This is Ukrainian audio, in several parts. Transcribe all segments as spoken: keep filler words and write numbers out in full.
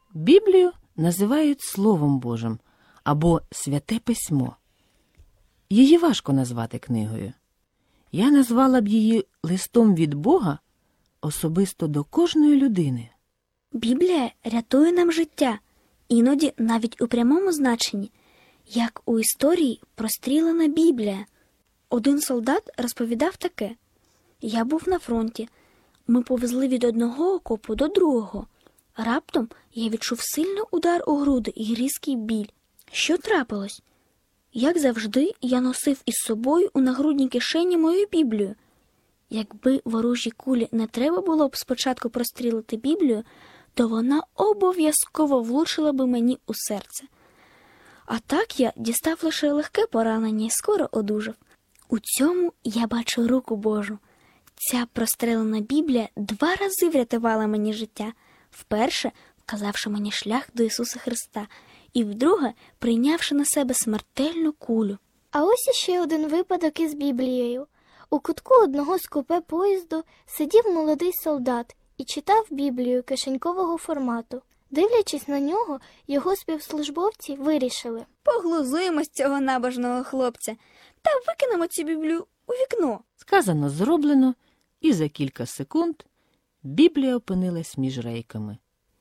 Біблію називають Словом Божим або Святе Письмо. Її важко назвати книгою. Я назвала б її листом від Бога особисто до кожної людини. Біблія рятує нам життя, іноді навіть у прямому значенні, як у історії «Прострілена Біблія». Один солдат розповідав таке: «Я був на фронті. Ми повезли від одного окопу до другого. Раптом я відчув сильний удар у груди і різкий біль. Що трапилось? Як завжди, я носив із собою у нагрудній кишені мою Біблію. Якби ворожій кулі не треба було б спочатку прострілити Біблію, то вона обов'язково влучила би мені у серце. А так я дістав лише легке поранення і скоро одужав. У цьому я бачу руку Божу. Ця прострелена Біблія два рази врятувала мені життя. Вперше, вказавши мені шлях до Ісуса Христа, і вдруге, прийнявши на себе смертельну кулю». А ось іще один випадок із Біблією. У кутку одного з купе поїзду сидів молодий солдат і читав Біблію кишенькового формату. Дивлячись на нього, його співслужбовці вирішили: «Поглузуємо з цього набожного хлопця та викинемо цю Біблію у вікно». Сказано, зроблено, і за кілька секунд Біблія опинилась між рейками.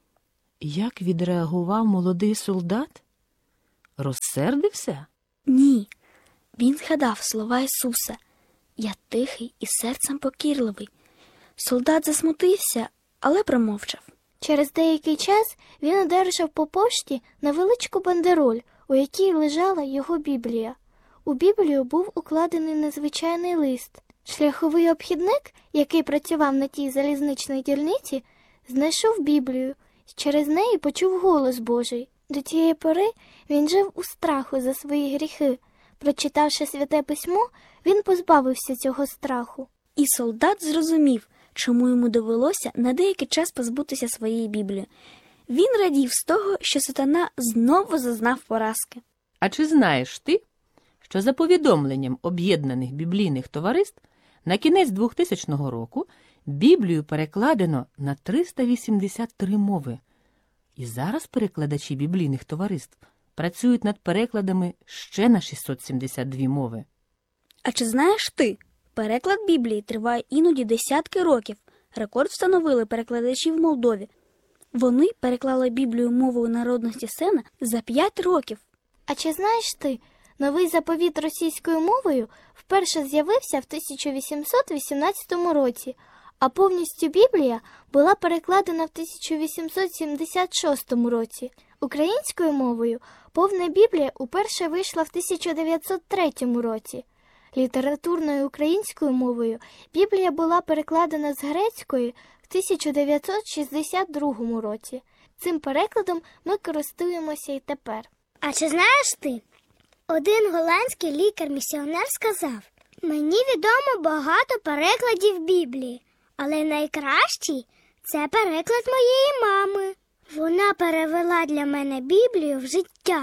Як відреагував молодий солдат? Розсердився? Ні. Він згадав слова Ісуса: «Я тихий і серцем покірливий». Солдат засмутився, але промовчав. Через деякий час він одержав по пошті невеличку бандероль, у якій лежала його Біблія. У Біблію був укладений незвичайний лист. Шляховий обхідник, який працював на тій залізничній дільниці, знайшов Біблію і через неї почув голос Божий. До тієї пори він жив у страху за свої гріхи. Прочитавши Святе Письмо, він позбавився цього страху. І солдат зрозумів, чому йому довелося на деякий час позбутися своєї Біблії. Він радів з того, що сатана знову зазнав поразки. А чи знаєш ти, що за повідомленням об'єднаних біблійних товариств на кінець двохтисячного року Біблію перекладено на триста вісімдесят три мови? І зараз перекладачі біблійних товариств працюють над перекладами ще на шістсот сімдесят дві мови. А чи знаєш ти, переклад Біблії триває іноді десятки років. Рекорд встановили перекладачі в Молдові. Вони переклали Біблію мовою народності Сена за п'ять років. А чи знаєш ти, новий заповіт російською мовою вперше з'явився в тисяча вісімсот вісімнадцятому році, а повністю Біблія була перекладена в тисяча вісімсот сімдесят шостому році. Українською мовою повна Біблія уперше вийшла в тисяча дев'ятсот третьому році. Літературною українською мовою Біблія була перекладена з грецької в тисяча дев'ятсот шістдесят другому році. Цим перекладом ми користуємося і тепер. А чи знаєш ти? Один голландський лікар-місіонер сказав: «Мені відомо багато перекладів Біблії, але найкращий – це переклад моєї мами. Вона перевела для мене Біблію в життя».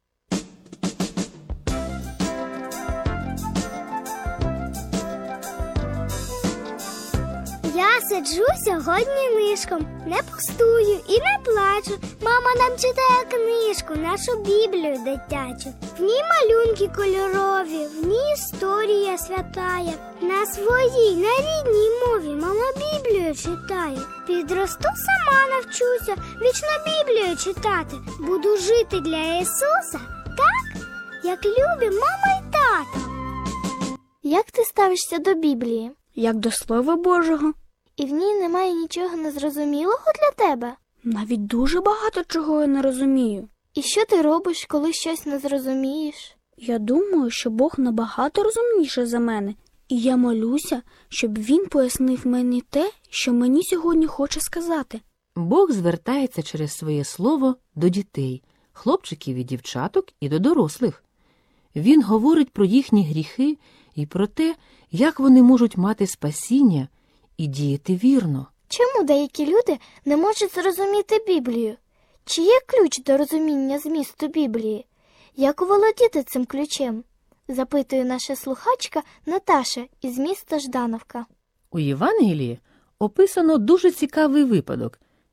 Я сиджу сьогодні нишком, не пустую і не плачу. Мама нам читає книжку, нашу Біблію дитячу. В ній малюнки кольорові, в ній історія святая. На своїй, на рідній мові мама Біблію читає. Підросту, сама навчуся вічно Біблію читати. Буду жити для Ісуса так, як любить мама й тато. Як ти ставишся до Біблії? Як до Слова Божого. І в ній немає нічого незрозумілого для тебе? Навіть дуже багато чого я не розумію. І що ти робиш, коли щось не зрозумієш? Я думаю, що Бог набагато розумніший за мене. І я молюся, щоб Він пояснив мені те, що мені сьогодні хоче сказати. Бог звертається через своє слово до дітей, хлопчиків і дівчаток і до дорослих. Він говорить про їхні гріхи і про те, як вони можуть мати спасіння і діяти вірно. Чому деякі люди не можуть зрозуміти Біблію? Чи є ключ до розуміння змісту Біблії? Як оволодіти цим ключем? Запитує наша слухачка Наташа із міста Ждановка. У Євангелії описано дуже цікавий випадок,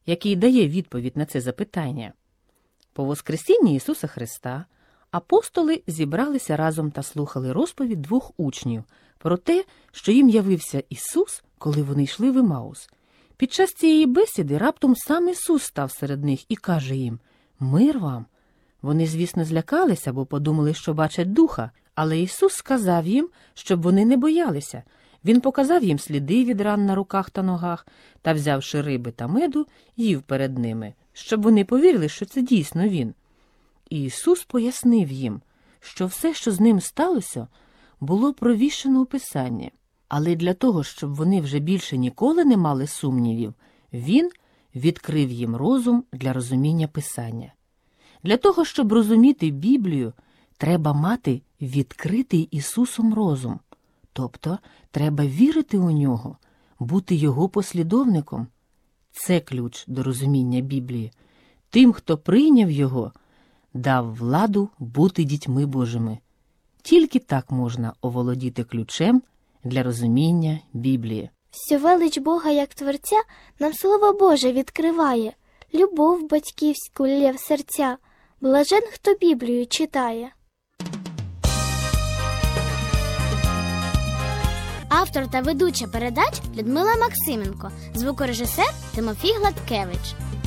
який дає відповідь на це запитання. По Воскресінні Ісуса Христа апостоли зібралися разом та слухали розповідь двох учнів про те, що їм явився Ісус, коли вони йшли в Емаус. Під час цієї бесіди раптом сам Ісус став серед них і каже їм: «Мир вам!» Вони, звісно, злякалися, бо подумали, що бачать духа, але Ісус сказав їм, щоб вони не боялися. Він показав їм сліди від ран на руках та ногах та, взявши риби та меду, їв перед ними, щоб вони повірили, що це дійсно Він. І Ісус пояснив їм, що все, що з ним сталося, було провіщено у Писанні. Але для того, щоб вони вже більше ніколи не мали сумнівів, Він відкрив їм розум для розуміння Писання. Для того, щоб розуміти Біблію, треба мати відкритий Ісусом розум. Тобто, треба вірити у Нього, бути Його послідовником. Це ключ до розуміння Біблії. Тим, хто прийняв Його, дав владу бути дітьми Божими. Тільки так можна оволодіти ключем для розуміння Біблії. Всю велич Бога як Творця нам Слово Боже відкриває, любов батьківську лє в серця, блажен, хто Біблію читає. Автор та ведуча передач Людмила Максименко, звукорежисер Тимофій Гладкевич.